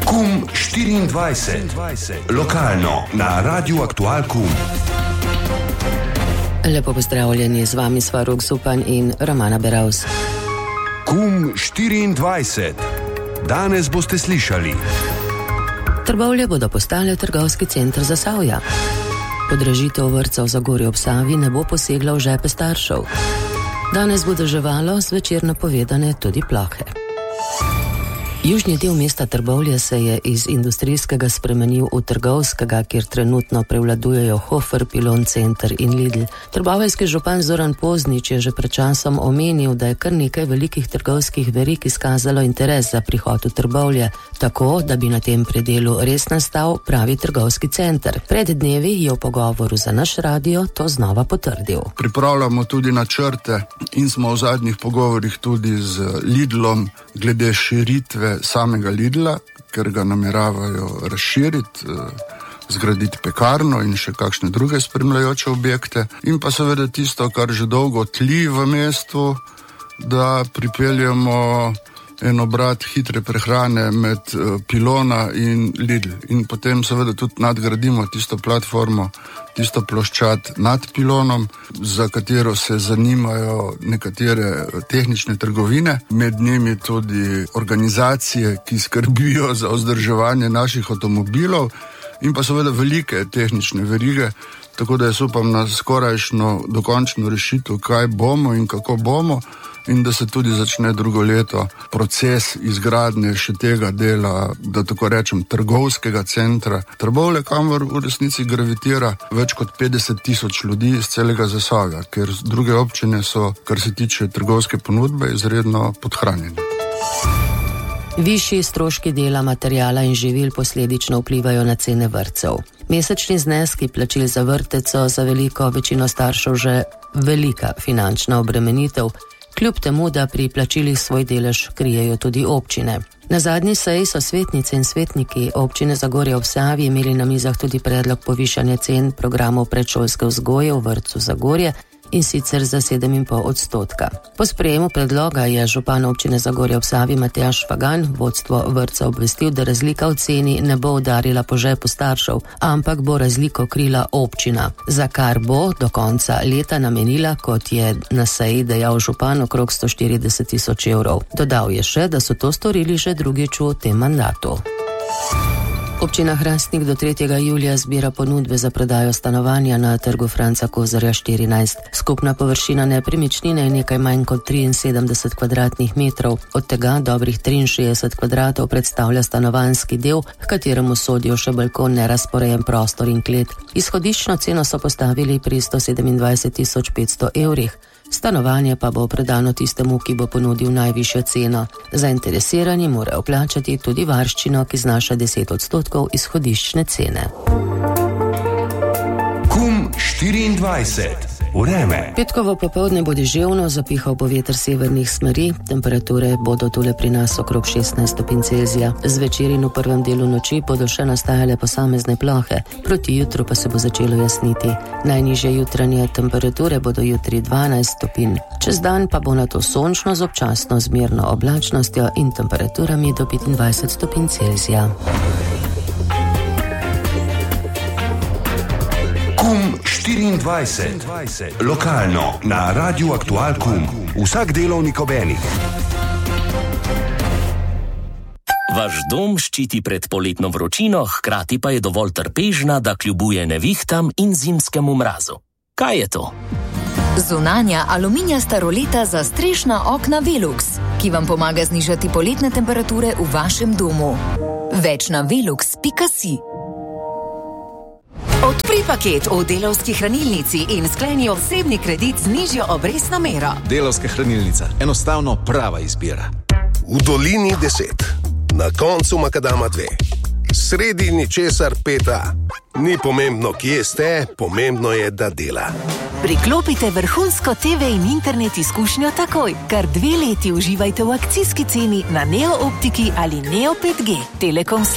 KUM 24. Lokalno na Radiu Aktual KUM. Lepo pozdravljeni, z vami sva Rok Zupan in Romana Beravs. KUM 24. Danes boste slišali: Trbovlje bodo postale trgovski center Zasavja. Podražitev vrtcev v Zagorju ob Savi ne bo posegla v žepe staršev. Danes bo deževalo, zvečer napovedane tudi plohe. Južni del mesta Trbovlje se je iz industrijskega spremenil v trgovskega, kjer trenutno prevladujejo Hofer, Pilon Center in Lidl. Trboveljski župan Zoran Poznič je že pred časom omenil, da je kar nekaj velikih trgovskih verig izkazalo interes za prihod v Trbovlje, tako da bi na tem predelu res nastal pravi trgovski center. Pred dnevi je v pogovoru za naš radio to znova potrdil. Pripravljamo tudi načrte in smo v zadnjih pogovorih tudi z Lidlom glede širitve samega Lidla, ker ga nameravajo razširiti, zgraditi pekarno in še kakšne druge spremljajoče objekte. In pa seveda tisto, kar že dolgo tli v mestu, da pripeljemo en obrat hitre prehrane med Pilona in Lidl. In potem seveda tudi nadgradimo tisto platformo, tisto ploščad nad Pilonom, za katero se zanimajo nekatere tehnične trgovine, med njimi tudi organizacije, ki skrbijo za vzdrževanje naših avtomobilov, in pa seveda velike tehnične verige, tako da jaz upam na skorajšno dokončno rešitev, kaj bomo in kako bomo, in da se tudi začne drugo leto proces izgradnje še tega dela, da tako rečem, trgovskega centra Trbovlje, kamor v resnici gravitira več kot 50 000 ljudi iz celega Zasavja, ker druge občine so, kar se tiče trgovske ponudbe, izredno podhranjene. Višji stroški dela, materijala in živil posledično vplivajo na cene vrtcev. Mesečni zneski plačil za vrtec so za veliko večino staršev že velika finančna obremenitev, kljub temu, da pri plačilih svoj delež krijejo tudi občine. Na zadnji seji so svetnice in svetniki občine Zagorje ob Savi imeli na mizah tudi predlog povišanja cen programov predšolske vzgoje v vrtcu Zagorje, in sicer za 7,5%. Po sprejemu predloga je župan občine Zagorje ob Savi Matjaž Fagan vodstvo vrtca obvestil, da razlika v ceni ne bo udarila po žepu staršev, ampak bo razliko krila občina, za kar bo do konca leta namenila, kot je na seji dejal župan, okrog 140 000 evrov. Dodal je še, da so to storili že drugič v tem mandatu. Občina Hrastnik do 3. julija zbira ponudbe za prodajo stanovanja na trgu Franca Kozarja 14. Skupna površina nepremičnine je nekaj manj kot 73 kvadratnih metrov, od tega dobrih 63 kvadratov predstavlja stanovanjski del, v kateremu sodijo še balkon, nerazporejen prostor in klet. Izhodiščno ceno so postavili pri 127 500 evrih. Stanovanje pa bo predano tistemu, ki bo ponudil najvišjo ceno. Zainteresirani morajo plačati tudi varščino, ki znaša 10% izhodiščne cene. KUM 24. Vreme. Petkovo popoldne bo deževno, zapihal bo veter severnih smeri, temperature bodo tule pri nas okrog 16 stopinj Celzija. Zvečer in v prvem delu noči bodo še nastajale posamezne plohe, proti jutru pa se bo začelo jasniti. Najnižje jutranje temperature bodo jutri 12 stopinj. Čez dan pa bo nato sončno z občasno zmerno oblačnostjo in temperaturami do 25 stopinj Celzija. KUM 24. Lokalno na Radiu Aktual KUM. Vsak delovnik ob enih. Vaš dom ščiti pred poletno vročino, hkrati pa je dovolj trpežna, da kljubuje nevihtam in zimskemu mrazu. Kaj je to? Zunanja aluminijasta roleta za strešna okna Velux, ki vam pomaga znižati poletne temperature v vašem domu. Več na velux.si. Odpri paket v Delavski hranilnici in skleni osebni kredit z nižjo obrestno mero. Delavska hranilnica. Enostavno prava izbira. V dolini 10. Na koncu makadama 2. Sredi ničesar 5A. Ni pomembno, kje ste, pomembno je, da dela. Priklopite vrhunsko TV in internet izkušnjo takoj. Kar 2 leti uživajte v akcijski ceni na Neo Optiki ali Neo 5G. Telekom